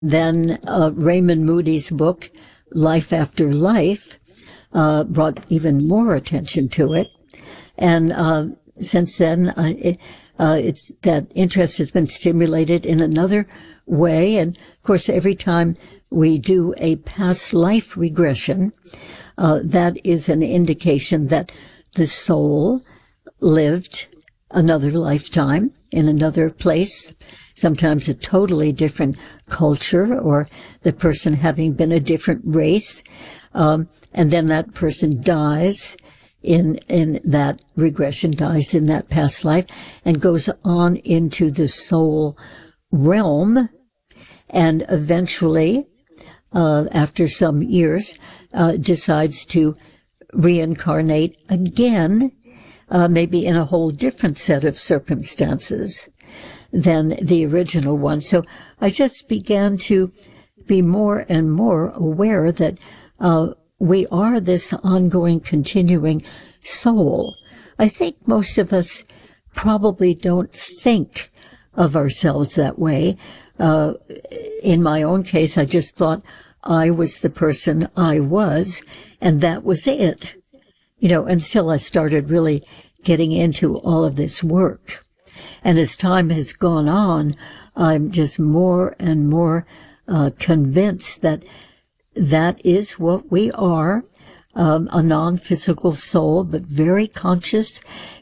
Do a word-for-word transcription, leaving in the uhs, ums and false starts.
Then uh, Raymond Moody's book, Life After Life, uh, brought even more attention to it. And uh, since then, uh, it, uh, it's that interest has been stimulated in another way. And of course, every time we do a past life regression, uh, that is an indication that the soul lived another lifetime in another place, sometimes a totally different culture, or the person having been a different race. Um, and then that person dies in in that regression, dies in that past life, and goes on into the soul realm, and eventually, uh, after some years, uh, decides to reincarnate again, uh, maybe in a whole different set of circumstances than the original one. So I just began to be more and more aware that uh, we are this ongoing, continuing soul. I think most of us probably don't think of ourselves that way. Uh, in my own case, I just thought I was the person I was, and that was it. You know, until I started really getting into all of this work. And as time has gone on, I'm just more and more uh, convinced that that is what we are, um, a non-physical soul, but very conscious,